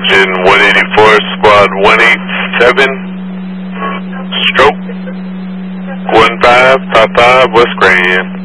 engine 184, squad 187, stroke 1555 West Grand.